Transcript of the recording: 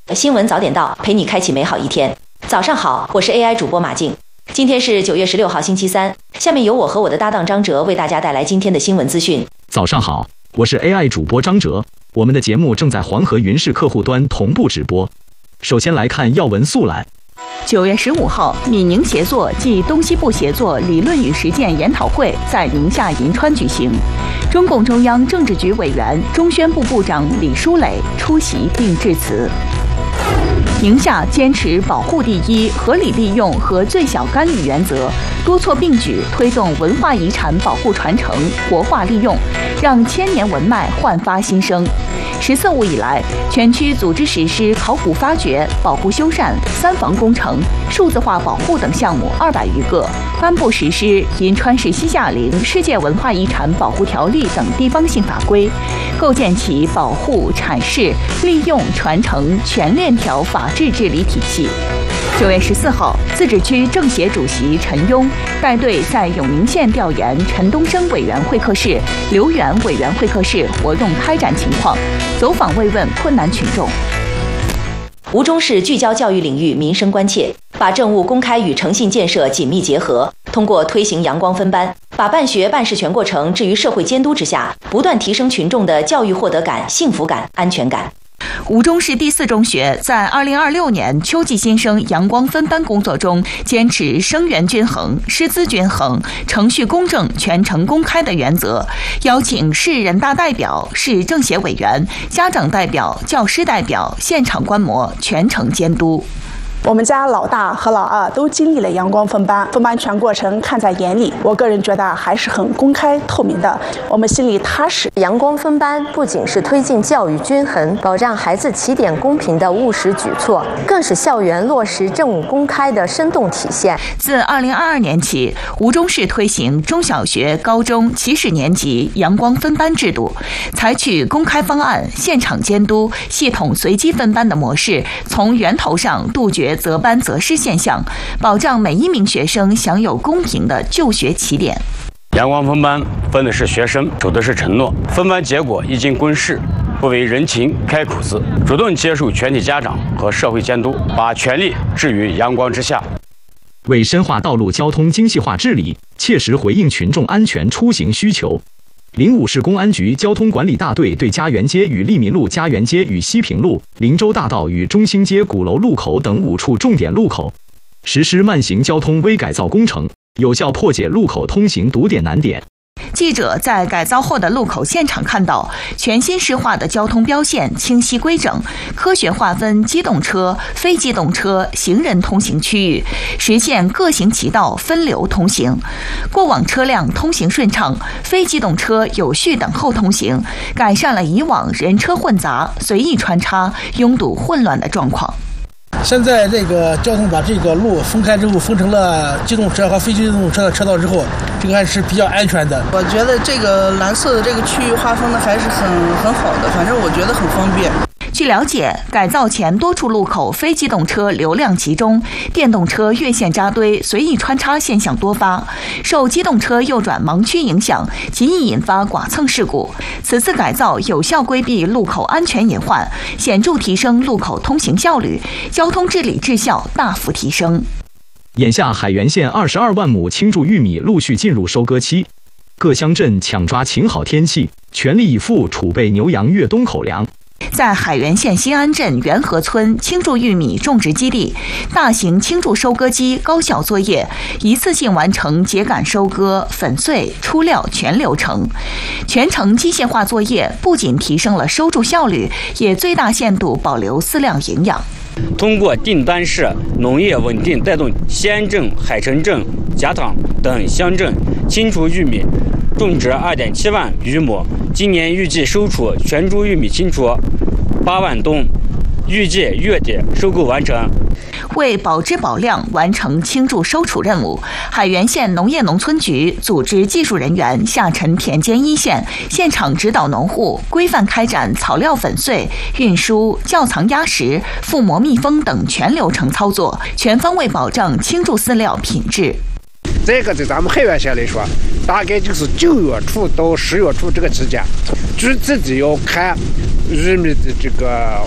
新闻早点到，陪你开启美好一天。早上好，我是 AI 主播马静。今天是9月16号星期三，下面由我和我的搭档张哲为大家带来今天的新闻资讯。 早上好，我是 AI 主播张哲，我们的节目正在黄河云视客户端同步直播。首先来看要闻速览。 9月15号，闽宁协作暨东西部协作理论与实践研讨会在宁夏银川举行。中共中央政治局委员、中宣部部长李书磊出席并致辞。宁夏坚持保护第一、合理利用和最小干预原则，多措并举推动文化遗产保护传承、活化利用，让千年文脉焕发新生。14务以来，全区组织实施考古发掘、保护修缮、三防工程、数字化保护等项目200余个，颁布实施《银川市西夏陵世界文化遗产保护条例》等地方性法规，构建起保护、阐释、利用、传承全链条法治治理体系。9月14号，自治区政协主席陈庸带队在永宁县调研陈东升委员会客室、刘源委员会客室活动开展情况，走访慰问困难群众。 吴忠市聚焦教育领域民生关切，把政务公开与诚信建设紧密结合，通过推行阳光分班，把办学办事全过程置于社会监督之下，不断提升群众的教育获得感、幸福感、安全感。 吴忠市第4中学在2026年秋季新生阳光分班工作中，坚持生源均衡、师资均衡、程序公正、全程公开的原则，邀请市人大代表、市政协委员、家长代表、教师代表现场观摩，全程监督。 我们家老大和老二都经历了阳光分班，分班全过程看在眼里，我个人觉得还是很公开透明的，我们心里踏实。 阳光分班不仅是推进教育均衡、保障孩子起点公平的务实举措，更是校园落实政务公开的生动体现。 自2022年起，吴忠市推行中小学、高中起始年级阳光分班制度，采取公开方案、现场监督、系统随机分班的模式，从源头上杜绝择班择师现象，保障每一名学生享有公平的就学起点。 阳光分班分的是学生，守的是承诺，分班结果一经公示，不为人情开苦字，主动接受全体家长和社会监督，把权力置于阳光之下。 为深化道路交通精细化治理，切实回应群众安全出行需求，05市公安局交通管理大队对家园街与利民路家园街与西平路、林州大道与中兴街鼓楼路口等5处重点路口实施慢行交通微改造工程，有效破解路口通行堵点难点。 记者在改造后的路口现场看到，全新施划的交通标线清晰规整，科学划分机动车、非机动车、行人通行区域，实现各行其道分流通行。过往车辆通行顺畅，非机动车有序等候通行，改善了以往人车混杂、随意穿插、拥堵混乱的状况。 现在这个交通把这个路分开之后，分成了机动车和非机动车的车道之后，这个还是比较安全的。 我觉得这个蓝色的这个区域划分的还是很好的，反正我觉得很方便。 据了解，改造前多处路口非机动车流量集中，电动车越线扎堆、随意穿插现象多发，受机动车右转盲区影响，极易引发剐蹭事故。此次改造有效规避路口安全隐患，显著提升路口通行效率，交通治理质效大幅提升。 眼下海原县22万亩青贮玉米陆续进入收割期，各乡镇抢抓晴好天气，全力以赴储备牛羊越冬口粮。 在海原县新安镇元河村青贮玉米种植基地，大型青贮收割机高效作业，一次性完成秸秆收割、粉碎、出料全流程。全程机械化作业不仅提升了收贮效率，也最大限度保留饲料营养。 通过订单式农业稳定，带动西安镇、海城镇、贾塘等乡镇青贮玉米种植2.7万余亩，今年预计收储全株玉米青贮8万吨，预计月底收购完成。 为保质保量完成青贮收储任务，海原县农业农村局组织技术人员下沉田间一线，现场指导农户规范开展草料粉碎、运输、窖藏压实、覆膜密封等全流程操作，全方位保障青贮饲料品质。 这个在咱们海原县来说，大概就是9月初到10月初这个期间，就是自己要看玉米的这个